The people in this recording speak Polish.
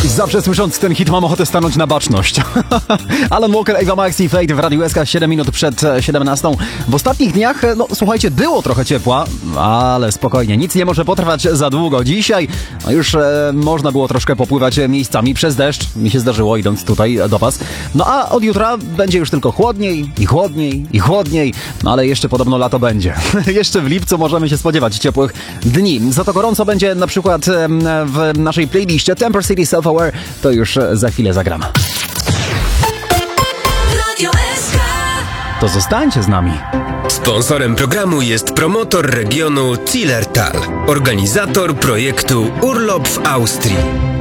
Zawsze słysząc ten hit mam ochotę stanąć na baczność. Alan Walker, Ava Max i Fate w Radiu SK 7 minut przed 17. W ostatnich dniach, słuchajcie, było trochę ciepła, ale spokojnie, nic nie może potrwać za długo. Dzisiaj już można było troszkę popływać miejscami przez deszcz. Mi się zdarzyło, idąc tutaj do was. No a od jutra będzie już tylko chłodniej i chłodniej i chłodniej. No ale jeszcze podobno lato będzie. Jeszcze w lipcu możemy się spodziewać ciepłych dni. Za to gorąco będzie na przykład w naszej playliście Temper City Self-Aware. To już za chwilę zagram. To zostańcie z nami. Sponsorem programu jest promotor regionu Zillertal, organizator projektu Urlop w Austrii.